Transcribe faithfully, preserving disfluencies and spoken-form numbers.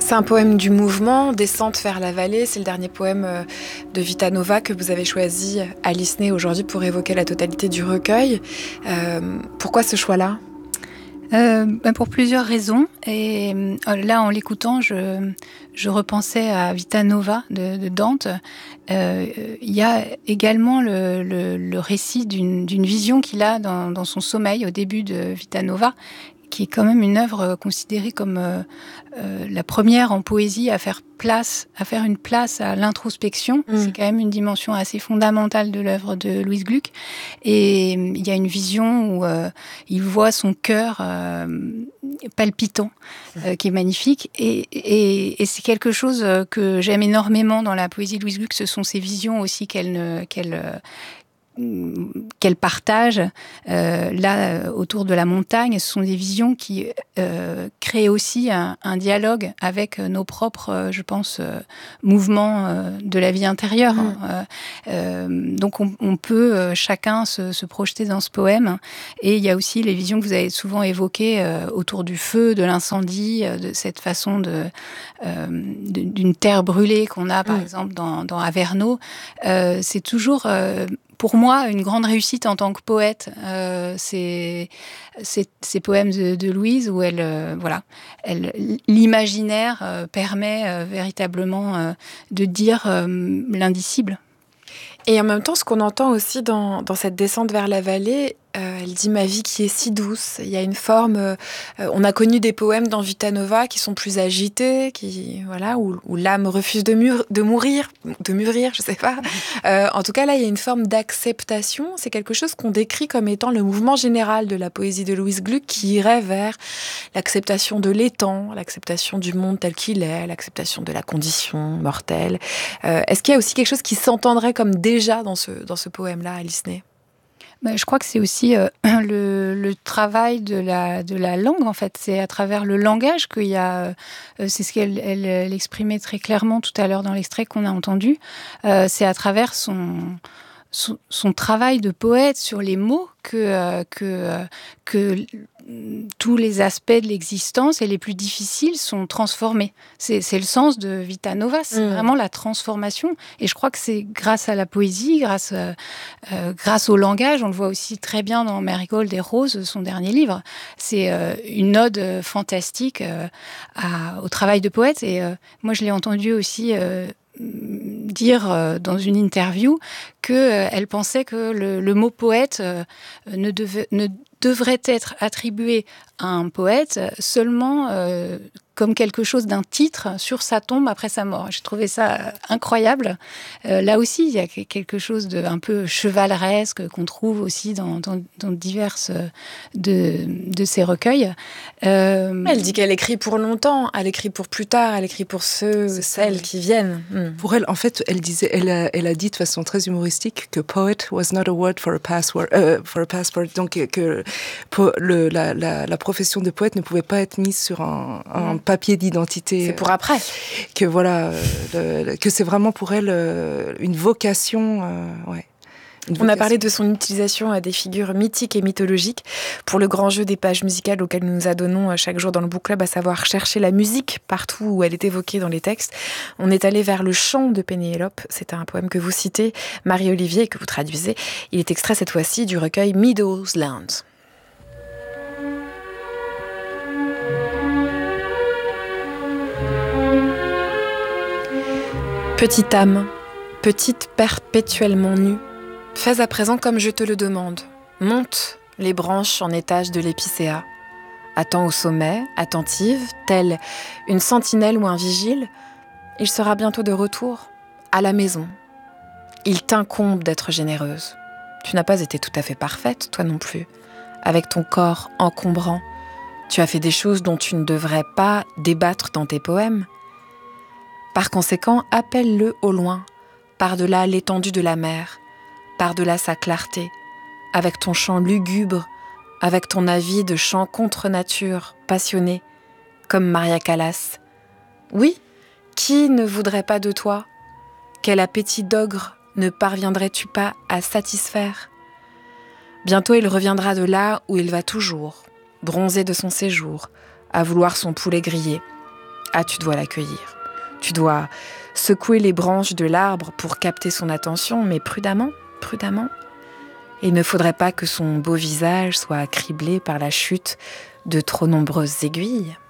C'est un poème du mouvement, Descente vers la vallée. C'est le dernier poème de Vita Nova que vous avez choisi à Lisney aujourd'hui pour évoquer la totalité du recueil. Euh, pourquoi ce choix-là ? Euh, ben pour plusieurs raisons. Et euh, là, en l'écoutant, je, je repensais à Vita Nova de, de Dante. Euh, il y a également le, le, le récit d'une, d'une vision qu'il a dans, dans son sommeil au début de Vita Nova, qui est quand même une œuvre considérée comme euh, euh, la première en poésie à faire place, à faire une place à l'introspection. Mmh. C'est quand même une dimension assez fondamentale de l'œuvre de Louise Gluck. Et il y a une vision où euh, il voit son cœur euh, palpitant, euh, qui est magnifique. Et, et, et c'est quelque chose que j'aime énormément dans la poésie de Louise Gluck. Ce sont ces visions aussi qu'elle ne, qu'elle qu'elle partage euh, là autour de la montagne. Ce sont des visions qui euh, créent aussi un, un dialogue avec nos propres, euh, je pense, euh, mouvements euh, de la vie intérieure. Mmh. Euh, euh, donc on, on peut euh, chacun se, se projeter dans ce poème. Et il y a aussi les visions que vous avez souvent évoquées euh, autour du feu, de l'incendie, euh, de cette façon de, euh, de d'une terre brûlée qu'on a par mmh. exemple dans, dans Averno. Euh, c'est toujours euh, pour moi, une grande réussite en tant que poète, euh, c'est, c'est ces poèmes de, de Louise où elle, euh, voilà, elle, l'imaginaire euh, permet euh, véritablement euh, de dire euh, l'indicible. Et en même temps, ce qu'on entend aussi dans, dans cette descente vers la vallée, euh, elle dit « ma vie qui est si douce ». Il y a une forme... Euh, on a connu des poèmes dans Vita Nova qui sont plus agités, qui, voilà, où, où l'âme refuse de, mûr, de mourir, de mûrir, je sais pas. Euh, en tout cas, là, il y a une forme d'acceptation. C'est quelque chose qu'on décrit comme étant le mouvement général de la poésie de Louise Gluck qui irait vers l'acceptation de l'étang, l'acceptation du monde tel qu'il est, l'acceptation de la condition mortelle. Euh, est-ce qu'il y a aussi quelque chose qui s'entendrait comme déjà dans ce, dans ce poème-là, à Lisney ? Ben, je crois que c'est aussi euh, le, le travail de la, de la langue, en fait. C'est à travers le langage qu'il y a... Euh, c'est ce qu'elle elle, elle exprimait très clairement tout à l'heure dans l'extrait qu'on a entendu. Euh, c'est à travers son, son, son travail de poète sur les mots que... Euh, que, euh, que tous les aspects de l'existence et les plus difficiles sont transformés. C'est, c'est le sens de Vita Nova, c'est mmh. vraiment la transformation. Et je crois que c'est grâce à la poésie, grâce, euh, euh, grâce au langage, on le voit aussi très bien dans Marigold et Rose, son dernier livre. C'est euh, une ode euh, fantastique euh, à, au travail de poète. Et euh, moi, je l'ai entendu aussi... Euh, dire euh, dans une interview qu'elle euh, pensait que le, le mot poète euh, ne, devait, ne devrait être attribué à un poète seulement euh, comme quelque chose d'un titre sur sa tombe après sa mort. J'ai trouvé ça incroyable. Euh, là aussi, il y a quelque chose d'un peu chevaleresque qu'on trouve aussi dans, dans, dans diverses de, de ces recueils. Euh... Elle dit qu'elle écrit pour longtemps, elle écrit pour plus tard, elle écrit pour ceux, c'est celles ça, qui viennent. Mm. Pour elle, en fait, elle disait, elle a, elle a dit de façon très humoristique que poet was not a word for a password, euh, for a passport. Donc que po, le, la, la, la profession de poète ne pouvait pas être mise sur un, un mm. papier d'identité. C'est pour après. Que voilà, le, que c'est vraiment pour elle une vocation, euh, ouais. On a parlé de son utilisation à des figures mythiques et mythologiques pour le grand jeu des pages musicales auxquelles nous nous adonnons chaque jour dans le Book Club, à savoir chercher la musique partout où elle est évoquée dans les textes. On est allé vers le chant de Pénélope. C'est un poème que vous citez, Marie-Olivier, et que vous traduisez. Il est extrait cette fois-ci du recueil Meadows Land. Petite âme, petite perpétuellement nue, fais à présent comme je te le demande. Monte les branches en étage de l'épicéa. Attends au sommet, attentive, telle une sentinelle ou un vigile. Il sera bientôt de retour, à la maison. Il t'incombe d'être généreuse. Tu n'as pas été tout à fait parfaite, toi non plus. Avec ton corps encombrant, tu as fait des choses dont tu ne devrais pas débattre dans tes poèmes. Par conséquent, appelle-le au loin, par-delà l'étendue de la mer, par-delà sa clarté, avec ton chant lugubre, avec ton avis de chant contre nature, passionné, comme Maria Callas. Oui, qui ne voudrait pas de toi? Quel appétit d'ogre ne parviendrais-tu pas à satisfaire? Bientôt il reviendra de là où il va toujours, bronzé de son séjour, à vouloir son poulet grillé, ah, tu dois l'accueillir. Tu dois secouer les branches de l'arbre pour capter son attention, mais prudemment, prudemment. Il ne faudrait pas que son beau visage soit criblé par la chute de trop nombreuses aiguilles.